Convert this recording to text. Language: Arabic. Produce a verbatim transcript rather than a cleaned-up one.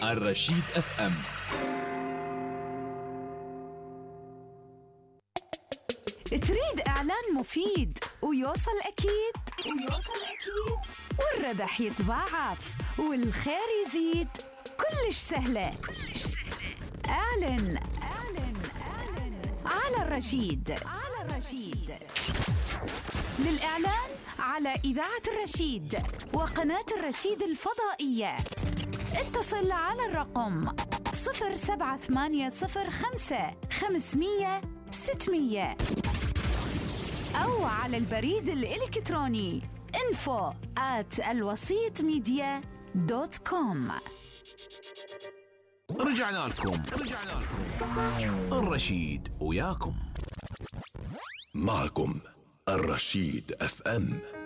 الرشيد اف ام. تريد إعلان مفيد ويوصل أكيد ويوصل أكيد والربح يتضاعف والخير يزيد؟ كلش سهلة كلش سهلة. أعلن أعلن أعلن على الرشيد على الرشيد. للإعلان على إذاعة الرشيد وقناة الرشيد الفضائية اتصل على الرقم صفر سبعة ثمانية صفر خمسة خمسمية ستمية أو على البريد الإلكتروني info at الوسيط ميديا دوت كوم. رجعنا لكم رجعنا لكم الرشيد وياكم. معكم الرشيد اف ام.